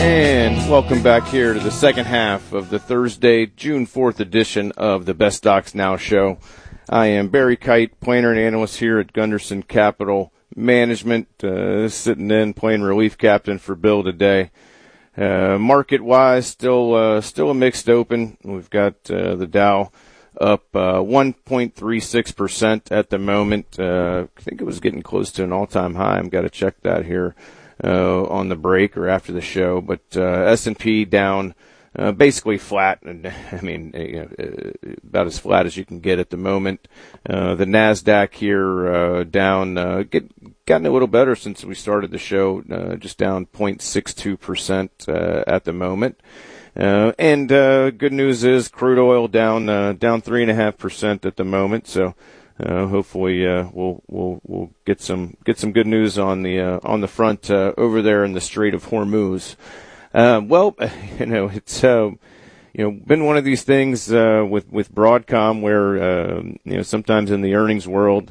And welcome back here to the second half of the Thursday, June 4th edition of the Best Stocks Now show. I am Barry Kite, planner and analyst here at Gunderson Capital Management, sitting in, playing relief captain for Bill today. Market-wise, still a mixed open. We've got the Dow up 1.36% at the moment. I think it was getting close to an all-time high. I've got to check that here on the break or after the show. But S&P down basically flat, and I mean, about as flat as you can get at the moment. The Nasdaq here down, gotten a little better since we started the show, just down 0.62% at the moment. And good news is crude oil down 3.5% at the moment. So hopefully we'll get some good news on the front over there in the Strait of Hormuz. Well, it's been one of these things with Broadcom where sometimes in the earnings world,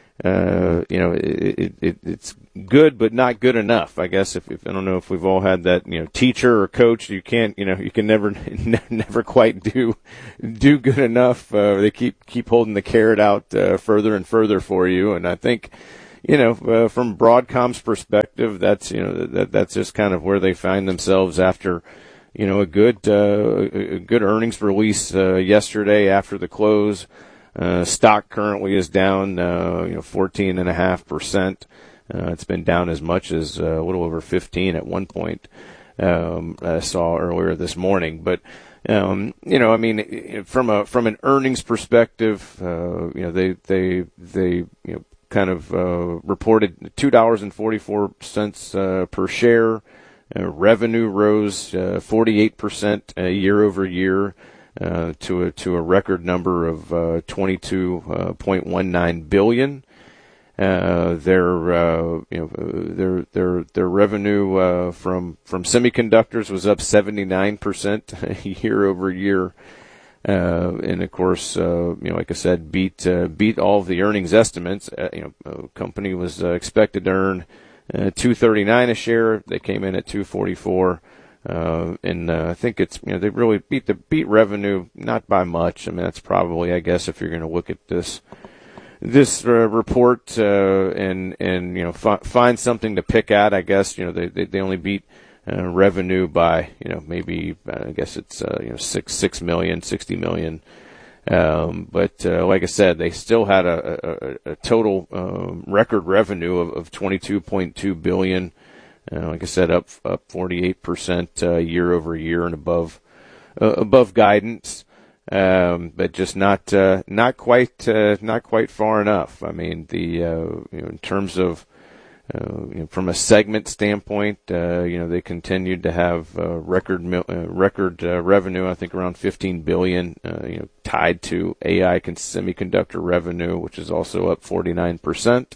it's good but not good enough. I guess if I don't know if we've all had that teacher or coach, you can never quite do good enough. They keep holding the carrot out further and further for you, and I think from Broadcom's perspective, that's that's just kind of where they find themselves after a good earnings release yesterday after the close. Stock currently is down 14.5%. It's been down as much as a little over 15 at one point. I saw earlier this morning, but from an earnings perspective, they kind of reported $2.44 per share. Revenue rose 48% year over year to a record number of $22.19 billion. Their revenue from semiconductors was up 79% year over year. And of course, like I said, beat all of the earnings estimates. Company was expected to earn $2.39 a share. They came in at $2.44. And I think it's they really beat revenue not by much. I mean, that's probably, I guess, if you're going to look at this report and find something to pick at, I guess they only beat revenue by maybe I guess it's $60 million. But like I said, they still had a total record revenue of $22.2 billion. Like I said, up 48% year over year and above guidance, but just not quite far enough. I mean, in terms of from a segment standpoint, they continued to have record revenue. I think around $15 billion, tied to AI semiconductor revenue, which is also up 49%.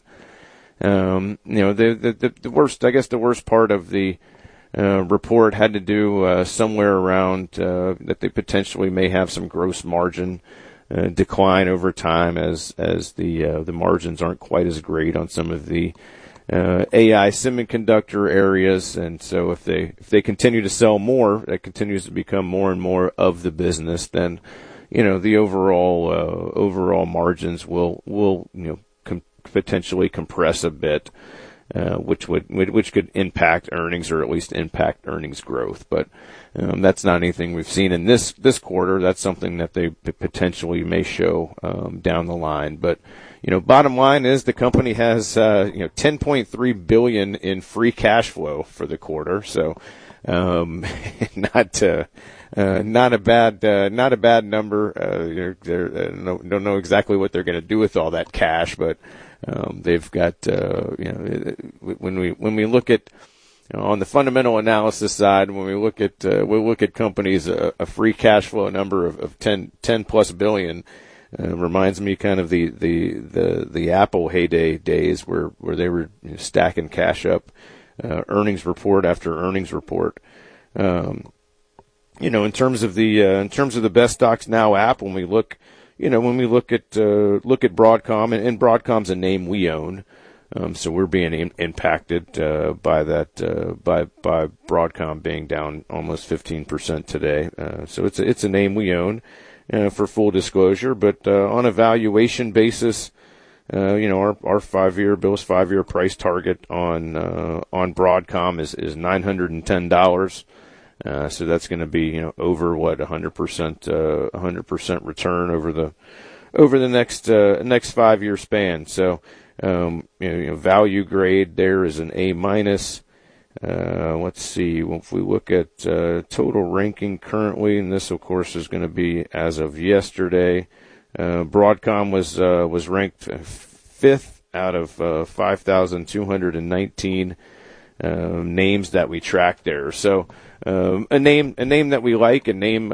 The worst part of the report had to do somewhere around that they potentially may have some gross margin decline over time as the margins aren't quite as great on some of the AI semiconductor areas, and so if they continue to sell more, that continues to become more and more of the business, then the overall margins will potentially compress a bit, which could impact earnings or at least impact earnings growth. But that's not anything we've seen in this quarter. That's something that they potentially may show down the line. But bottom line is the company has $10.3 billion in free cash flow for the quarter. So not a bad number. Don't know exactly what they're going to do with all that cash, but they've got when we look at on the fundamental analysis side, when we look at companies, a free cash flow number of 10 plus billion reminds me kind of the Apple heyday days where they were stacking cash up, earnings report after earnings report. In terms of the Best Stocks Now app, when we look at Broadcom, and Broadcom's a name we own, So we're being impacted by that by Broadcom being down almost 15% today. So it's a name we own for full disclosure, but on a valuation basis, our 5-year Bill's 5-year price target on Broadcom is $910. So that's going to be over 100% return over the next 5-year span. So value grade there is an A-. Let's see, if we look at total ranking currently, and this of course is going to be as of yesterday. Broadcom was ranked 5th out of 5,219 names that we track there. So a name that we like, a name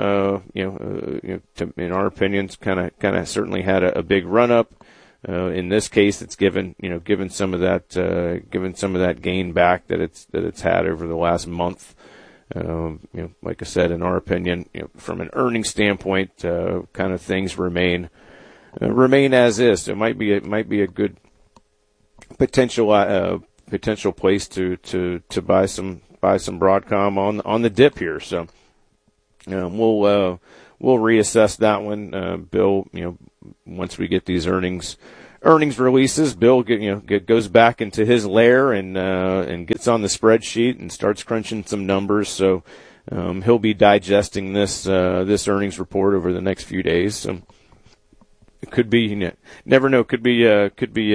in our opinions kind of certainly had a big run up. In this case, it's given some of that gain back that it's had over the last month. Like I said, in our opinion, from an earnings standpoint, kind of things remain as is. So it might be a good potential place to buy some Broadcom on the dip here. So we'll reassess that one, Bill. Once we get these earnings releases, Bill goes back into his lair and gets on the spreadsheet and starts crunching some numbers. So he'll be digesting this earnings report over the next few days. So it could be, never know. Could be an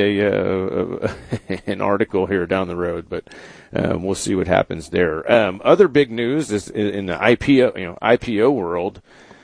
article here down the road, but we'll see what happens there. Other big news is in the IPO world.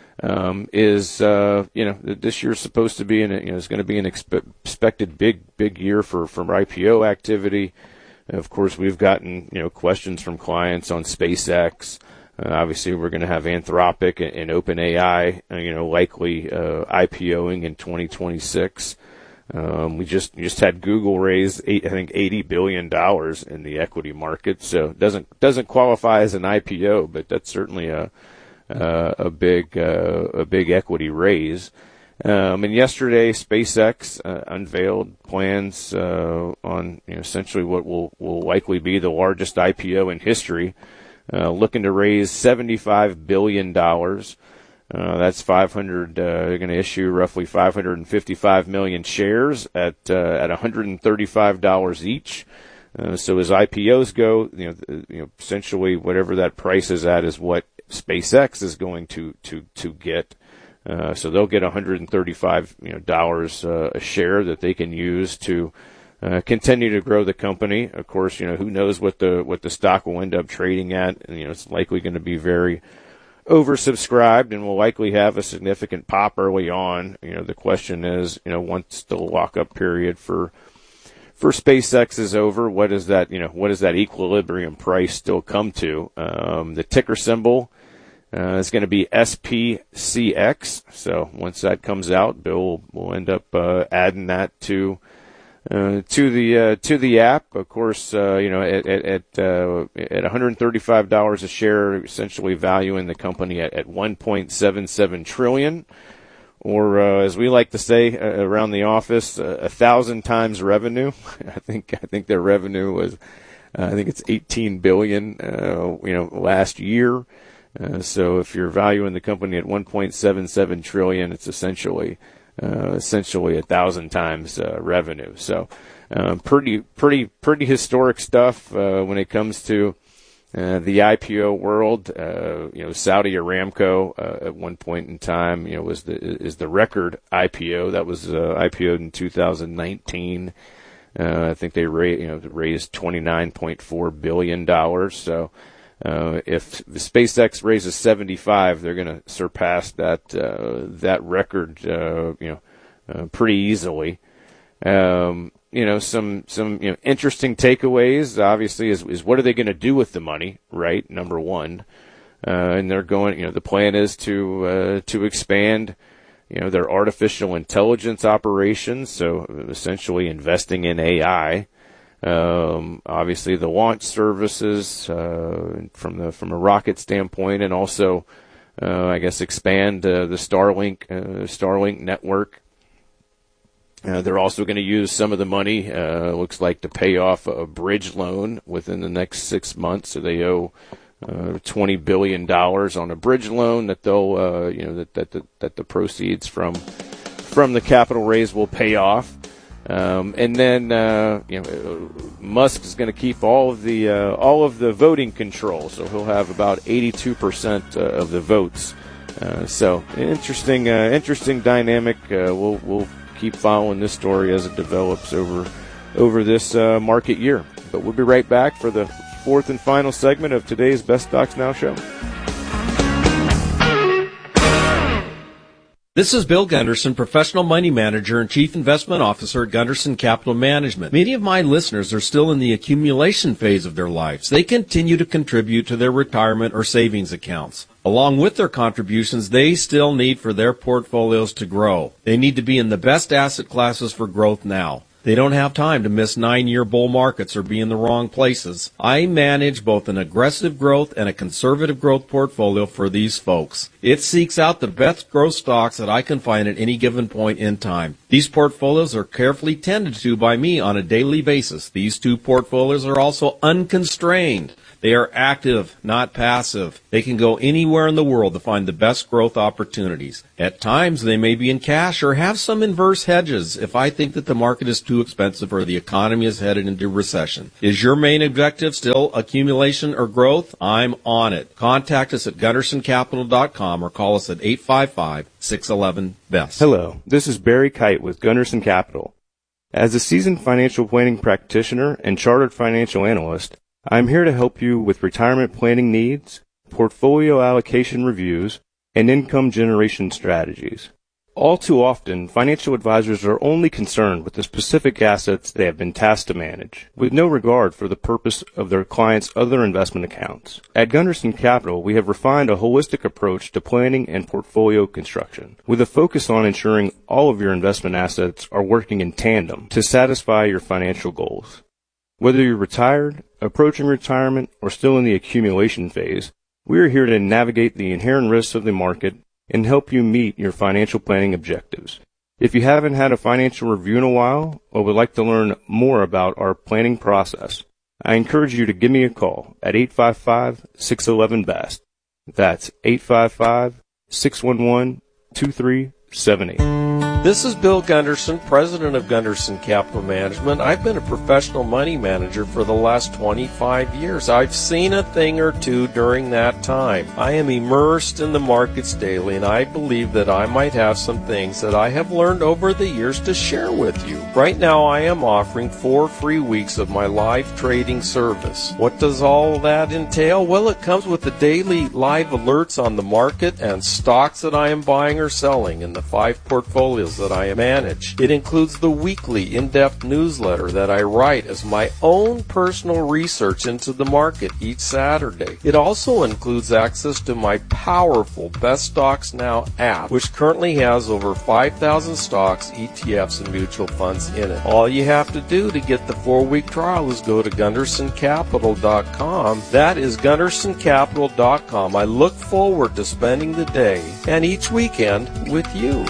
This year's supposed to be is going to be an expected big year for IPO activity. Of course, we've gotten questions from clients on SpaceX. Obviously, we're going to have Anthropic and OpenAI, likely IPOing in 2026. We just had Google raise $80 billion in the equity market, so it doesn't qualify as an IPO, but that's certainly a big equity raise. And yesterday, SpaceX unveiled plans on essentially what will likely be the largest IPO in history, looking to raise $75 billion. That's 500. They're going to issue roughly 555 million shares at $135 each. So as IPOs go, essentially whatever that price is at is what SpaceX is going to get. So they'll get $135 a share that they can use to continue to grow the company. Of course, who knows what the stock will end up trading at, and it's likely going to be very oversubscribed and will likely have a significant pop early on. The question is, once the lockup period for SpaceX is over, what does that equilibrium price still come to? The ticker symbol is going to be SPCX. So once that comes out, Bill will end up adding that to the app. Of course, at $135 a share, essentially valuing the company at $1.77 trillion. Or, as we like to say around the office, 1,000 times revenue. I think their revenue was, it's 18 billion, last year. So if you're valuing the company at 1.77 trillion, it's essentially 1,000 times, revenue. So, pretty historic stuff, when it comes to, the IPO world. Saudi Aramco, at one point in time, is the record IPO. That was, IPO'd in 2019. I think they raised $29.4 billion. So, if SpaceX raises 75, they're going to surpass that record, pretty easily. Some interesting takeaways, obviously, is what are they going to do with the money, right? Number one. And they're going, the plan is to expand, their artificial intelligence operations. So essentially investing in AI. Obviously the launch services, from a rocket standpoint, and also, expand, the Starlink network. They're also going to use some of the money, looks like, to pay off a bridge loan within the next 6 months. So they owe $20 billion on a bridge loan that they'll, that the proceeds from the capital raise will pay off. And then, Musk is going to keep all of the voting control. So he'll have about 82% of the votes. So interesting dynamic. We'll keep following this story as it develops over this market year. But we'll be right back for the fourth and final segment of today's Best Stocks Now show. This is Bill Gunderson, Professional Money Manager and Chief Investment Officer at Gunderson Capital Management. Many of my listeners are still in the accumulation phase of their lives. They continue to contribute to their retirement or savings accounts. Along with their contributions, they still need for their portfolios to grow. They need to be in the best asset classes for growth now. They don't have time to miss 9-year bull markets or be in the wrong places. I manage both an aggressive growth and a conservative growth portfolio for these folks. It seeks out the best growth stocks that I can find at any given point in time. These portfolios are carefully tended to by me on a daily basis. These two portfolios are also unconstrained. They are active, not passive. They can go anywhere in the world to find the best growth opportunities. At times, they may be in cash or have some inverse hedges if I think that the market is too expensive or the economy is headed into recession. Is your main objective still accumulation or growth? I'm on it. Contact us at GundersonCapital.com or call us at 855-611-BEST. Hello, this is Barry Kite with Gunderson Capital. As a seasoned financial planning practitioner and chartered financial analyst, I'm here to help you with retirement planning needs, portfolio allocation reviews, and income generation strategies. All too often, financial advisors are only concerned with the specific assets they have been tasked to manage, with no regard for the purpose of their clients' other investment accounts. At Gunderson Capital, we have refined a holistic approach to planning and portfolio construction, with a focus on ensuring all of your investment assets are working in tandem to satisfy your financial goals. Whether you're retired, approaching retirement, or still in the accumulation phase, we are here to navigate the inherent risks of the market and help you meet your financial planning objectives. If you haven't had a financial review in a while or would like to learn more about our planning process, I encourage you to give me a call at 855-611-BEST. That's 855-611-2378. This is Bill Gunderson, President of Gunderson Capital Management. I've been a professional money manager for the last 25 years. I've seen a thing or two during that time. I am immersed in the markets daily, and I believe that I might have some things that I have learned over the years to share with you. Right now, I am offering 4 free weeks of my live trading service. What does all that entail? Well, it comes with the daily live alerts on the market and stocks that I am buying or selling in the 5 portfolios that I manage. It includes the weekly in-depth newsletter that I write as my own personal research into the market each Saturday. It also includes access to my powerful Best Stocks Now app, which currently has over 5,000 stocks, ETFs, and mutual funds in it. All you have to do to get the 4-week trial is go to GundersonCapital.com. That is GundersonCapital.com. I look forward to spending the day and each weekend with you.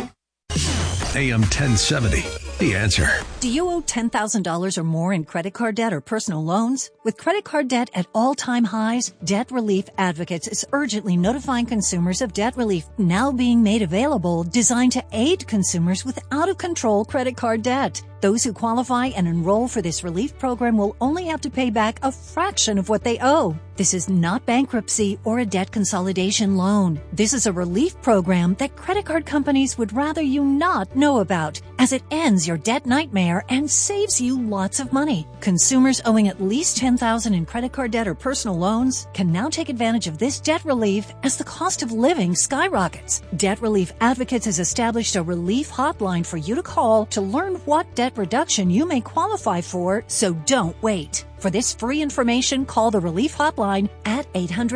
AM 1070, The Answer. Do you owe $10,000 or more in credit card debt or personal loans? With credit card debt at all-time highs, Debt Relief Advocates is urgently notifying consumers of debt relief now being made available, designed to aid consumers with out-of-control credit card debt. Those who qualify and enroll for this relief program will only have to pay back a fraction of what they owe. This is not bankruptcy or a debt consolidation loan. This is a relief program that credit card companies would rather you not know about, as it ends your debt nightmare and saves you lots of money. Consumers owing at least $10,000 in credit card debt or personal loans can now take advantage of this debt relief as the cost of living skyrockets. Debt Relief Advocates has established a relief hotline for you to call to learn what debt reduction you may qualify for, so don't wait. For this free information, call the Relief Hotline at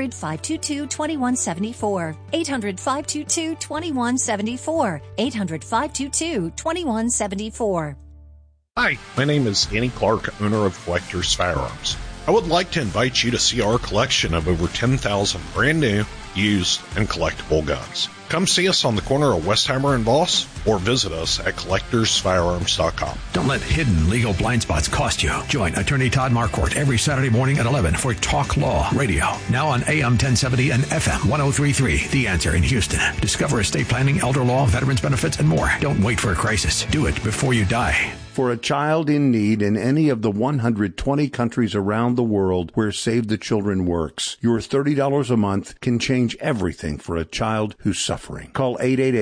800-522-2174. 800-522-2174. 800-522-2174. Hi, my name is Danny Clark, owner of Collector's Firearms. I would like to invite you to see our collection of over 10,000 brand new, used, and collectible guns. Come see us on the corner of Westheimer and Voss, or visit us at collectorsfirearms.com. Don't let hidden legal blind spots cost you. Join attorney Todd Marquardt every Saturday morning at 11 for Talk Law Radio. Now on AM 1070 and FM 103.3. The Answer in Houston. Discover estate planning, elder law, veterans benefits, and more. Don't wait for a crisis. Do it before you die. For a child in need in any of the 120 countries around the world where Save the Children works, your $30 a month can change everything for a child who's suffering. Call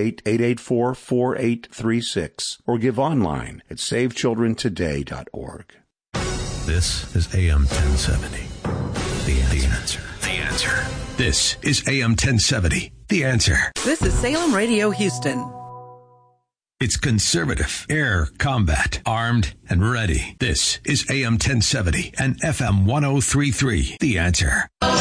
888-884-4836 or give online at savechildrentoday.org. This is AM 1070. The Answer. The Answer. This is AM 1070. The Answer. This is Salem Radio Houston. It's conservative, air combat, armed and ready. This is AM 1070 and FM 103.3. The Answer.